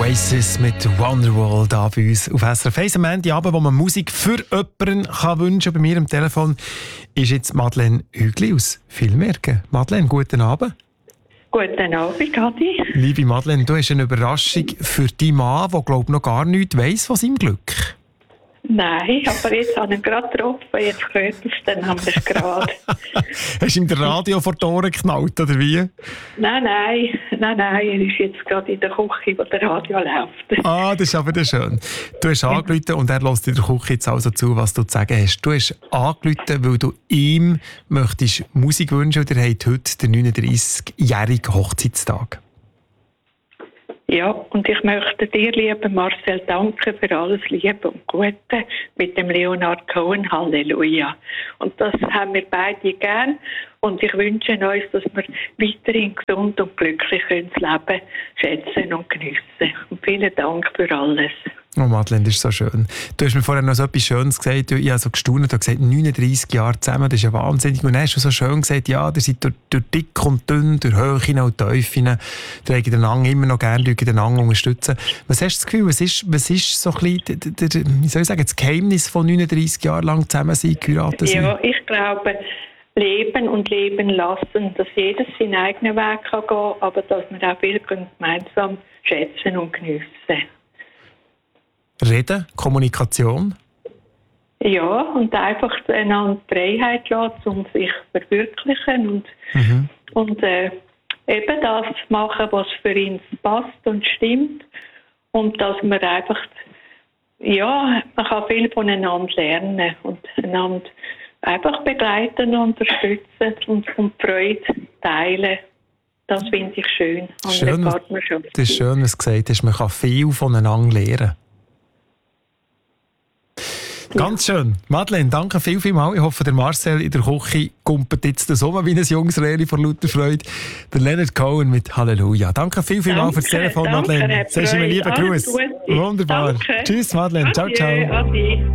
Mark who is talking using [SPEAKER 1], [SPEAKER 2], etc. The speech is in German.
[SPEAKER 1] Oasis mit Wonderwall da bei uns auf SRF 1 am Montagabend, wo man Musik für jemanden kann wünschen. Bei mir am Telefon ist jetzt Madeleine Hügli aus Villmerken. Madeleine, guten Abend.
[SPEAKER 2] Guten Abend, Adi.
[SPEAKER 1] Liebe Madeleine, du hast eine Überraschung für deinen Mann, der glaube noch gar nichts weiss von seinem Glück.
[SPEAKER 2] Nein, aber jetzt habe ich ihn gerade getroffen, jetzt hört es dann haben wir es gerade.
[SPEAKER 1] Hast du ihm das Radio vor die Ohren geknallt, oder wie?
[SPEAKER 2] Nein, er ist jetzt gerade in der Küche, wo der Radio läuft.
[SPEAKER 1] Ah, das ist aber das schön. Du hast angerufen und er lässt in der Küche jetzt also zu, was du zu sagen hast. Du hast angerufen, weil du ihm möchtest Musik wünschen und er hat heute den 39-jährigen Hochzeitstag.
[SPEAKER 2] Ja, und ich möchte dir, lieber Marcel, danken für alles Liebe und Gute mit dem Leonard Cohen. Halleluja. Und das haben wir beide gern. Und ich wünsche uns, dass wir weiterhin gesund und glücklich das Leben schätzen und geniessen. Und vielen Dank für alles.
[SPEAKER 1] Oh Madeleine, das ist so schön. Du hast mir vorher noch so etwas Schönes gesagt. Ich habe so gestaunt und gesagt, 39 Jahre zusammen, das ist ja wahnsinnig. Und dann hast du so schön gesagt, ja, ihr seid durch dick und dünn, durch Höhen und Tiefen, tragen einander immer noch gerne, einander unterstützen. Was hast du das Gefühl, was ist so ein bisschen, wie soll ich sagen, das Geheimnis von 39 Jahren lang zusammen sein, geheiratet sein?
[SPEAKER 2] Ja, ich glaube, leben und leben lassen, dass jeder seinen eigenen Weg kann gehen, aber dass wir auch viel gemeinsam schätzen und geniessen.
[SPEAKER 1] Reden, Kommunikation?
[SPEAKER 2] Ja, und einfach einander Freiheit lassen und sich verwirklichen und eben das machen, was für ihn passt und stimmt. Und dass man einfach, ja, man kann viel voneinander lernen und einander einfach begleiten und unterstützen und Freude teilen. Das finde ich schön an der Partnerschaft.
[SPEAKER 1] Das ist schön, was du gesagt hast. Man kann viel voneinander lernen. Ganz schön. Madeleine, danke vielmals. Ich hoffe, der Marcel in der Küche kumpelt jetzt den Sommer wie ein junges Reli vor lauter Freude. Der Leonard Cohen mit Halleluja. Danke vielmals für das Telefon, Madeleine. Sagst du mir lieben Gruß. Wunderbar. Danke. Tschüss, Madeleine. Ciao, ciao. Adi.